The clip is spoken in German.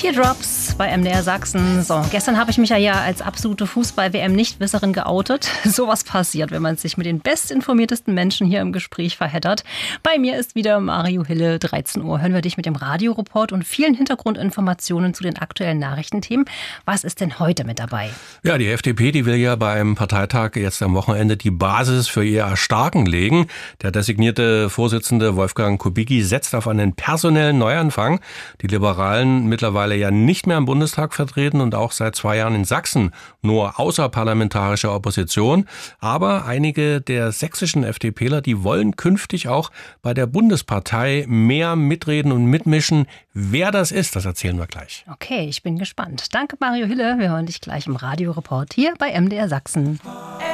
Teardrops bei MDR Sachsen. So, gestern habe ich mich ja als absolute Fußball-WM-Nichtwisserin geoutet. Sowas passiert, wenn man sich mit den bestinformiertesten Menschen hier im Gespräch verheddert. Bei mir ist wieder Mario Hille. 13 Uhr hören wir dich mit dem Radioreport und vielen Hintergrundinformationen zu den aktuellen Nachrichtenthemen. Was ist denn heute mit dabei? Ja, die FDP, die will ja beim Parteitag jetzt am Wochenende die Basis für ihr Erstarken legen. Der designierte Vorsitzende Wolfgang Kubicki setzt auf einen personellen Neuanfang. Die Liberalen mittlerweile ja nicht mehr im Bundestag vertreten und auch seit 2 Jahren in Sachsen nur außerparlamentarische Opposition. Aber einige der sächsischen FDPler, die wollen künftig auch bei der Bundespartei mehr mitreden und mitmischen. Wer das ist, das erzählen wir gleich. Okay, ich bin gespannt. Danke Mario Hille. Wir hören dich gleich im Radioreport hier bei MDR Sachsen.